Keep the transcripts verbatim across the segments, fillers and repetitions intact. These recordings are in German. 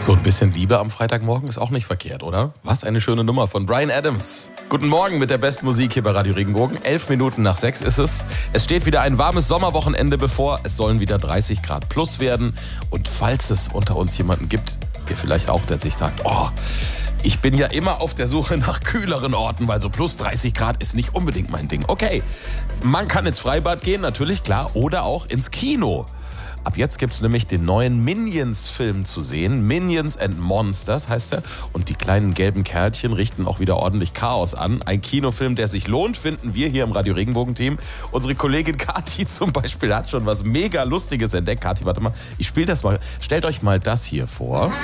So ein bisschen Liebe am Freitagmorgen ist auch nicht verkehrt, oder? Was eine schöne Nummer von Bryan Adams. Guten Morgen mit der besten Musik hier bei Radio Regenbogen. Elf Minuten nach sechs ist es. Es steht wieder ein warmes Sommerwochenende bevor. Es sollen wieder dreißig Grad plus werden. Und falls es unter uns jemanden gibt, ihr vielleicht auch, der sich sagt, oh, ich bin ja immer auf der Suche nach kühleren Orten, weil so plus dreißig Grad ist nicht unbedingt mein Ding. Okay, man kann ins Freibad gehen, natürlich, klar, oder auch ins Kino. Ab jetzt gibt es nämlich den neuen Minions-Film zu sehen. Minions and Monsters heißt er. Und die kleinen gelben Kärtchen richten auch wieder ordentlich Chaos an. Ein Kinofilm, der sich lohnt, finden wir hier im Radio Regenbogen-Team. Unsere Kollegin Kathi zum Beispiel hat schon was mega Lustiges entdeckt. Kathi, warte mal, ich spiele das mal. Stellt euch mal das hier vor.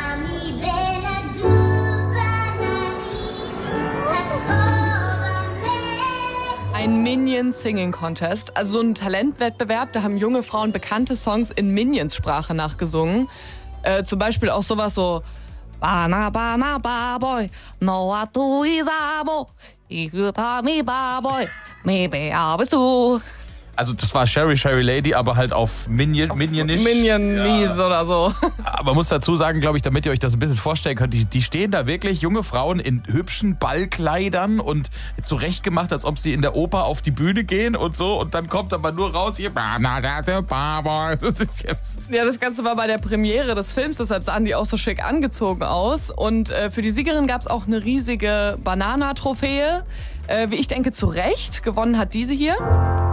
Ein Minions Singing Contest, also so ein Talentwettbewerb, da haben junge Frauen bekannte Songs in Minions-Sprache nachgesungen. Äh, zum Beispiel auch sowas so Bana Bana Baboy, no atu isamo, ikutami Baboy, maybe abetu. Also das war Sherry Sherry Lady, aber halt auf Minion, Minionisch. Minion-Mies ja. Oder so. Aber man muss dazu sagen, glaube ich, damit ihr euch das ein bisschen vorstellen könnt, die, die stehen da wirklich, junge Frauen in hübschen Ballkleidern und zurechtgemacht, als ob sie in der Oper auf die Bühne gehen und so. Und dann kommt aber nur raus hier. Ja, das Ganze war bei der Premiere des Films, deshalb sahen die auch so schick angezogen aus. Und äh, für die Siegerin gab es auch eine riesige Banana-Trophäe. Äh, wie ich denke, zu Recht. Gewonnen hat diese hier.